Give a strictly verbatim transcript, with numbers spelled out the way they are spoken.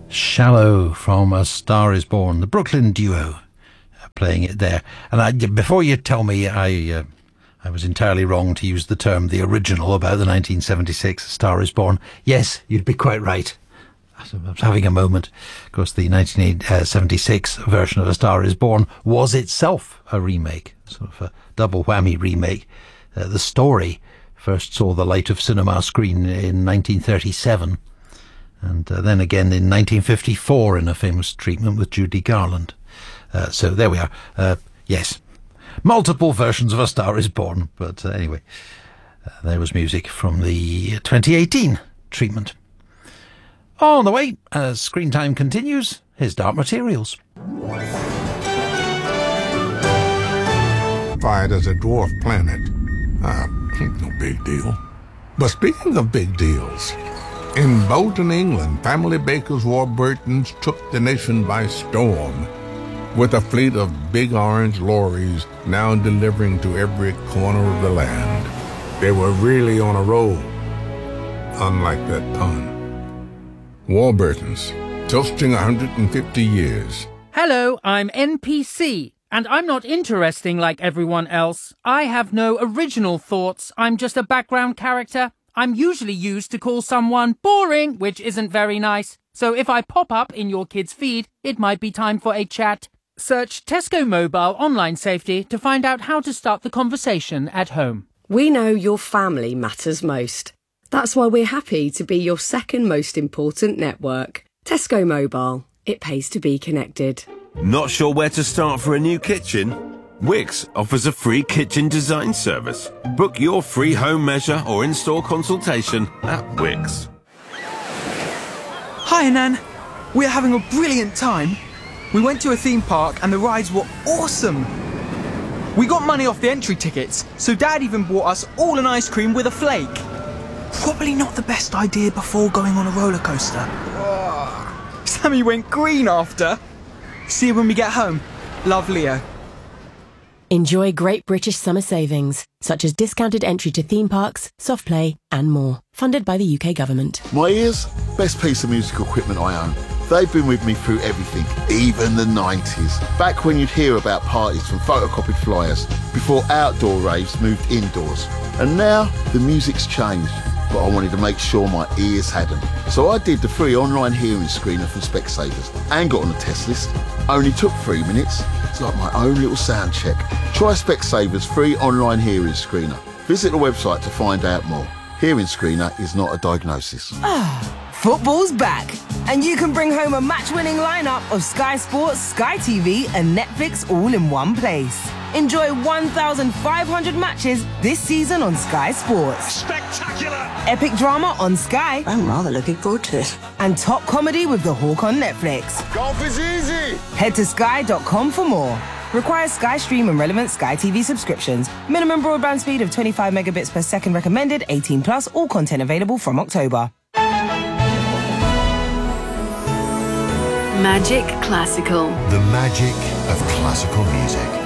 Shallow from A Star Is Born, the Brooklyn duo uh, playing it there. And I, before you tell me I uh, I was entirely wrong to use the term the original about the nineteen seventy-six A Star Is Born, yes, you'd be quite right. I was having a moment. Of course, the nineteen seventy-six version of A Star Is Born was itself a remake, sort of a double whammy remake. Uh, the story first saw the light of cinema screen in nineteen thirty-seven. And uh, then again in nineteen fifty-four in a famous treatment with Judy Garland. Uh, so there we are. Uh, yes, multiple versions of A Star Is Born. But uh, anyway, uh, there was music from the twenty eighteen treatment. On the way, as Screen Time continues, here's Dark Materials. Classified as a dwarf planet. Uh, no big deal. But speaking of big deals, in Bolton, England, family bakers Warburtons took the nation by storm, with a fleet of big orange lorries now delivering to every corner of the land. They were really on a roll, unlike that pun. Warburtons, toasting one hundred fifty years. Hello, I'm N P C, and I'm not interesting like everyone else. I have no original thoughts. I'm just a background character. I'm usually used to call someone boring, which isn't very nice. So if I pop up in your kid's feed, it might be time for a chat. Search Tesco Mobile Online Safety to find out how to start the conversation at home. We know your family matters most. That's why we're happy to be your second most important network. Tesco Mobile. It pays to be connected. Not sure where to start for a new kitchen? Wix offers a free kitchen design service. Book your free home measure or in-store consultation at Wix. Hi, Nan. We're having a brilliant time. We went to a theme park and the rides were awesome. We got money off the entry tickets, so Dad even bought us all an ice cream with a flake. Probably not the best idea before going on a roller coaster. Sammy went green after. See you when we get home. Love, Leo. Enjoy great British summer savings, such as discounted entry to theme parks, soft play and more. Funded by the U K government. My ears, best piece of musical equipment I own. They've been with me through everything, even the nineties. Back when you'd hear about parties from photocopied flyers, before outdoor raves moved indoors. And now, the music's changed, but I wanted to make sure my ears had them. So I did the free online hearing screener from Specsavers and got on the test list. Only took three minutes. It's like my own little sound check. Try Specsavers free online hearing screener. Visit the website to find out more. Hearing screener is not a diagnosis. Football's back, and you can bring home a match-winning lineup of Sky Sports, Sky T V and Netflix all in one place. Enjoy one thousand five hundred matches this season on Sky Sports. Spectacular! Epic drama on Sky. I'm rather looking forward to it. And top comedy with The Hawk on Netflix. Golf is easy! Head to sky dot com for more. Requires Sky Stream and relevant Sky T V subscriptions. Minimum broadband speed of twenty-five megabits per second recommended, eighteen plus, all content available from October. Magic Classical. The magic of classical music.